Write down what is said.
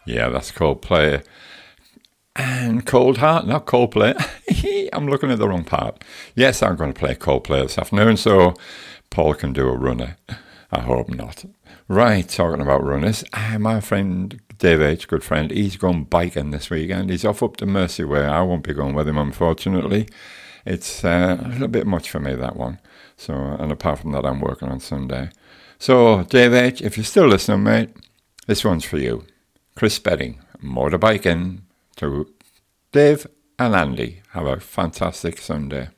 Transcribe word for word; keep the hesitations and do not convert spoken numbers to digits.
Yeah, that's Coldplay. And Cold Heart, not Coldplay. I'm looking at the wrong part. Yes, I'm going to play Coldplay this afternoon, so Paul can do a runner. I hope not. Right, talking about runners, uh, my friend Dave H., good friend, he's going biking this weekend. He's off up to Mercy Way. I won't be going with him, unfortunately. It's uh, a little bit much for me, that one. So, and apart from that, I'm working on Sunday. So, Dave H., if you're still listening, mate, this one's for you. Chris Spedding, motorbiking to Dave and Andy. Have a fantastic Sunday.